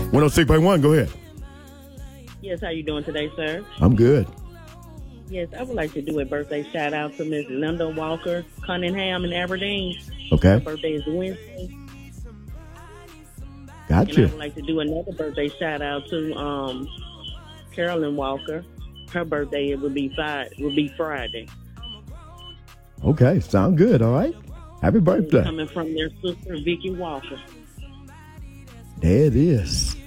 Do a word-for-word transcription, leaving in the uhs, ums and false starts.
one oh six point one, go ahead. Yes, how you doing today, sir? I'm good. Yes, I would like to do a birthday shout out to Miss Linda Walker Cunningham in Aberdeen. Okay. Her birthday is Wednesday. Gotcha. And I would like to do another birthday shout out to um, Carolyn Walker. Her birthday it would be five, would be Friday. Okay, sound good. All right. Happy birthday. Coming from their sister Vicky Walker. There it is.